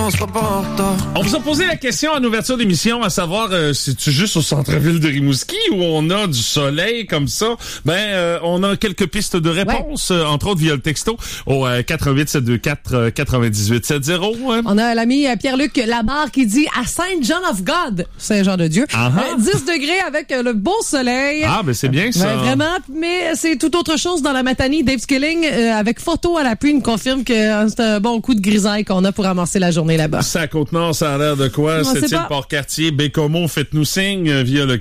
on se reporte. On vous a posé la question en ouverture d'émission, à savoir, c'est-tu juste au centre-ville de Rimouski où on a du soleil comme ça? On a quelques pistes de réponse, entre autres via le texto au 88-724-9870. Ouais. On a l'ami Pierre-Luc Labarre qui dit à Saint-John-of-God, Saint-Jean-de-Dieu, 10 degrés avec le beau soleil. Ah, ben c'est bien ça. Vraiment, mais c'est tout autre chose dans la Matanie. Dave Skilling, avec photo à l'appui, nous confirme que c'est un bon coup de grisaille qu'on a pour amasser la journée là-bas. Ça à Côte-Nord, ça a l'air de quoi? C'est-il Port-Cartier, Bécomo, faites-nous signe via le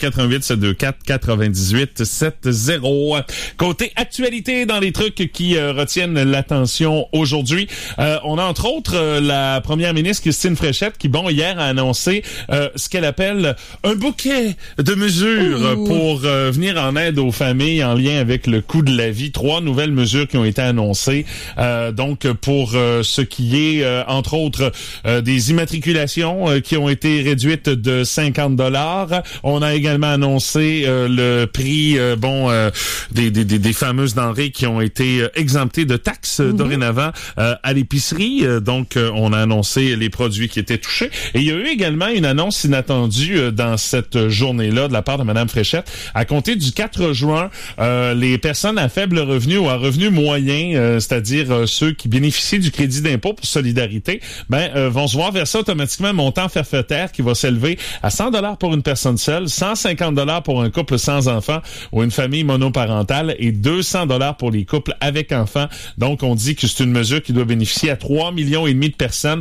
88-724-9870. Côté actualité dans les trucs qui retiennent l'attention aujourd'hui, on a entre autres la première ministre Christine Fréchette qui, hier a annoncé ce qu'elle appelle un bouquet de mesures pour venir en aide aux familles en lien avec le coût de la vie. 3 nouvelles mesures qui ont été annoncées. Donc, pour ce qui est, entre autres, des immatriculations qui ont été réduites de 50$. On a également annoncé le prix des fameuses denrées qui ont été exemptées de taxes dorénavant à l'épicerie. Donc, on a annoncé les produits qui étaient touchés. Et il y a eu également une annonce inattendue dans cette journée-là de la part de Mme Fréchette. À compter du 4 juin, les personnes à faible revenu ou à revenu moyen, c'est-à-dire ceux qui bénéficient du crédit d'impôt pour solidarité, vont se voir verser automatiquement un montant forfaitaire qui va s'élever à 100$ pour une personne seule, 150$ pour un couple sans enfants ou une famille monoparentale et 200$ pour les couples avec enfants. Donc, on dit que c'est une mesure qui doit bénéficier à 3,5 millions de personnes,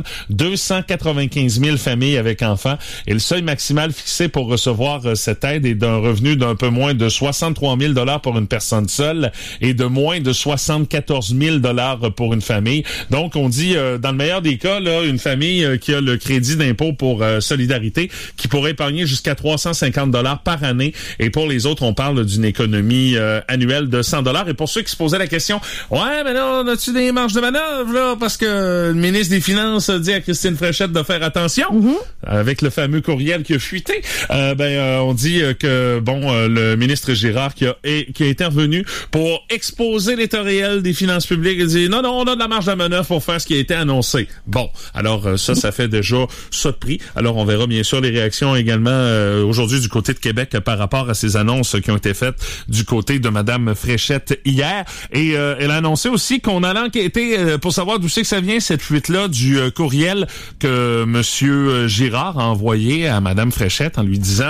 295 000 familles avec enfants. Et le seuil maximal fixé pour recevoir cette aide est d'un revenu d'un peu moins de 63 000 $ pour une personne seule et de moins de 74 000 $ pour une famille. Donc, on dit, dans le meilleur des cas, là, une famille qui a le crédit d'impôt pour solidarité qui pourrait épargner jusqu'à 350 $ par année. Et pour les autres, on parle d'une économie annuelle de 100 $. Et pour ceux qui se posaient la question, mais là, on a-tu des marges de manœuvre, là? Parce que le ministre des Finances a dit à Christine Fréchette de faire attention avec le fameux courriel qui a fuité. On dit que, le ministre Girard qui a été revenu pour exposer l'état réel des finances publiques et dit non, on a de la marge de manœuvre pour faire ce qui a été annoncé. Alors ça fait déjà ça de prix. Alors on verra bien sûr les réactions également aujourd'hui du côté de Québec par rapport à ces annonces qui ont été faites du côté de Madame Fréchette hier. Et elle a annoncé aussi qu'on allait enquêter pour savoir d'où c'est que ça vient cette fuite-là du courriel que Monsieur Girard a envoyé à Madame Fréchette en lui disant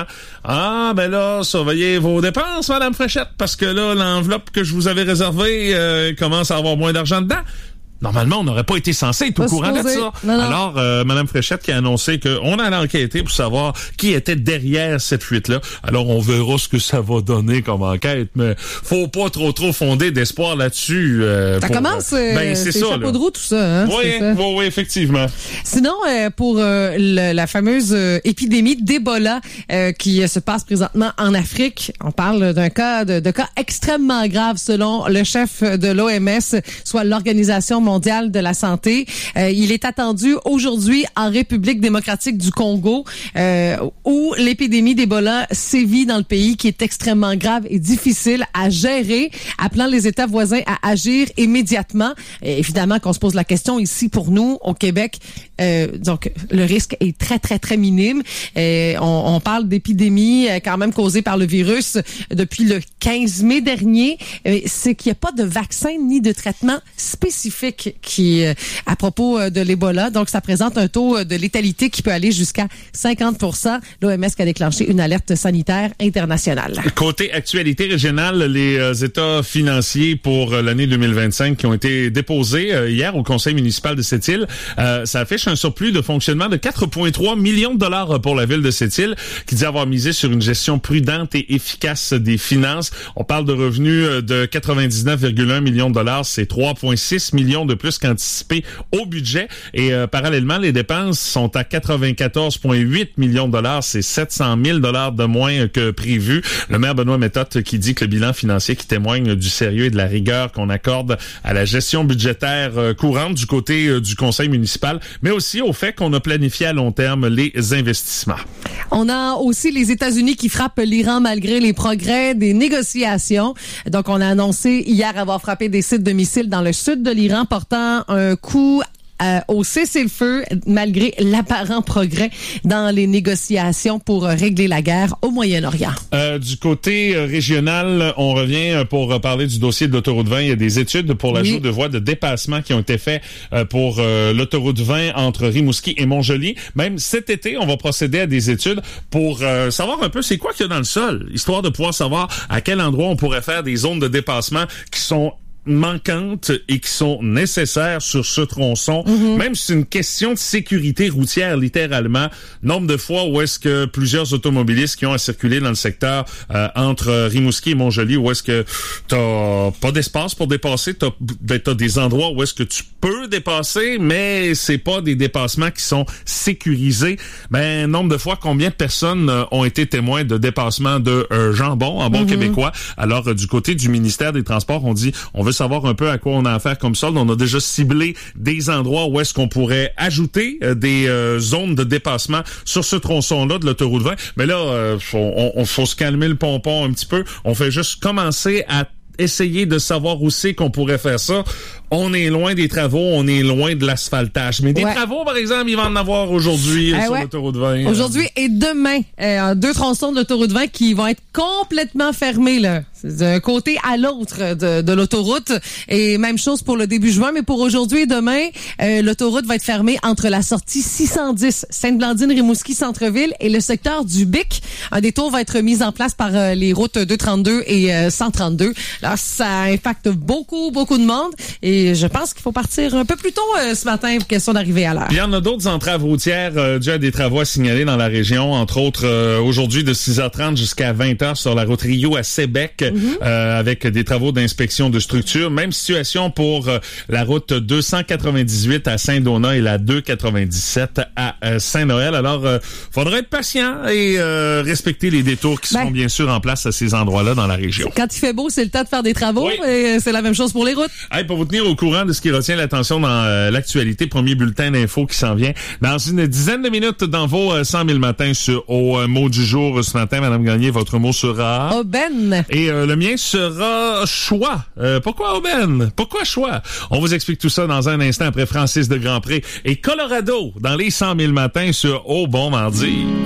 surveillez vos dépenses, Madame Fréchette, parce que là, l'enveloppe que je vous avais réservée commence à avoir moins d'argent dedans. Normalement, on n'aurait pas été censé être au courant de ça. Non. Alors, Mme Fréchette qui a annoncé qu'on allait enquêter pour savoir qui était derrière cette fuite-là. Alors, on verra ce que ça va donner comme enquête, mais faut pas trop fonder d'espoir là-dessus. Ça commence, c'est chapeau de roue, tout ça. Hein, oui, effectivement. Sinon, pour la fameuse épidémie d'Ebola qui se passe présentement en Afrique, on parle d'un cas de cas extrêmement grave selon le chef de l'OMS, soit l'Organisation mondiale de la santé. Il est attendu aujourd'hui en République démocratique du Congo où l'épidémie d'Ebola sévit dans le pays, qui est extrêmement grave et difficile à gérer, appelant les États voisins à agir immédiatement. Évidemment qu'on se pose la question ici pour nous au Québec. Donc le risque est très très très minime. On parle d'épidémie quand même causée par le virus depuis le 15 mai dernier. C'est qu'il n'y a pas de vaccin ni de traitement spécifique qui à propos de l'Ebola. Donc, ça présente un taux de létalité qui peut aller jusqu'à 50%. L'OMS qui a déclenché une alerte sanitaire internationale. Côté actualité régionale, les états financiers pour l'année 2025 qui ont été déposés hier au conseil municipal de Sept-Îles, ça affiche un surplus de fonctionnement de 4,3 millions de $ pour la ville de Sept-Îles, qui dit avoir misé sur une gestion prudente et efficace des finances. On parle de revenus de 99,1 millions de $. C'est 3,6 millions de plus qu'anticipé au budget. Et parallèlement, les dépenses sont à 94,8 millions de $. C'est 700 000 $ de moins que prévu. Le maire Benoît Méthode qui dit que le bilan financier qui témoigne du sérieux et de la rigueur qu'on accorde à la gestion budgétaire courante du côté du conseil municipal, mais aussi au fait qu'on a planifié à long terme les investissements. On a aussi les États-Unis qui frappent l'Iran malgré les progrès des négociations. Donc, on a annoncé hier avoir frappé des sites de missiles dans le sud de l'Iran, portant un coup au cessez-le-feu malgré l'apparent progrès dans les négociations pour régler la guerre au Moyen-Orient. Du côté régional, on revient pour parler du dossier de l'autoroute 20. Il y a des études pour l'ajout de voies de dépassement qui ont été faites pour l'autoroute 20 entre Rimouski et Montjoly. Même cet été, on va procéder à des études pour savoir un peu c'est quoi qu'il y a dans le sol, histoire de pouvoir savoir à quel endroit on pourrait faire des zones de dépassement qui sont manquantes et qui sont nécessaires sur ce tronçon. Même si c'est une question de sécurité routière, littéralement. Nombre de fois où est-ce que plusieurs automobilistes qui ont à circuler dans le secteur entre Rimouski et Montjoly, où est-ce que t'as pas d'espace pour dépasser, t'as des endroits où est-ce que tu peux dépasser, mais c'est pas des dépassements qui sont sécurisés. Ben, nombre de fois, combien de personnes ont été témoins de dépassements de jambon en bon québécois? Alors, du côté du ministère des Transports, on dit, on veut savoir un peu à quoi on a affaire comme solde. On a déjà ciblé des endroits où est-ce qu'on pourrait ajouter des zones de dépassement sur ce tronçon-là de l'autoroute 20. Mais là, faut se calmer le pompon un petit peu. On fait juste commencer à essayer de savoir où c'est qu'on pourrait faire ça. On est loin des travaux, on est loin de l'asphaltage. Mais des travaux, par exemple, il va en avoir aujourd'hui sur l'autoroute 20. Aujourd'hui et demain, 2 tronçons de l'autoroute 20 qui vont être complètement fermés, là. D'un côté à l'autre de l'autoroute. Et même chose pour le début juin, mais pour aujourd'hui et demain, l'autoroute va être fermée entre la sortie 610 Sainte-Blandine-Rimouski Centre-Ville et le secteur du Bic. Un détour va être mis en place par les routes 232 et 132. Alors, ça impacte beaucoup de monde. Et je pense qu'il faut partir un peu plus tôt ce matin, question d'arriver à l'heure. Il y en a d'autres entraves routières dues à des travaux à signaler dans la région. Entre autres, aujourd'hui de 6h30 jusqu'à 20h sur la route Rio à Sébec. Avec des travaux d'inspection de structure. Même situation pour la route 298 à Saint-Donat et la 297 à Saint-Noël. Alors, faudra être patient et respecter les détours qui seront bien sûr en place à ces endroits-là dans la région. Quand il fait beau, c'est le temps de faire des travaux. Et c'est la même chose pour les routes. Hey, pour vous tenir au courant de ce qui retient l'attention dans l'actualité, premier bulletin d'infos qui s'en vient dans une dizaine de minutes dans vos 100 000 matins au mot du jour. Ce matin, Madame Gagné, votre mot sera... Aubaine. Et le mien sera choix. Pourquoi aubaine? Pourquoi choix? On vous explique tout ça dans un instant après Francis de Grandpré et Colorado dans les 100 000 matins sur Au Bon Mardi.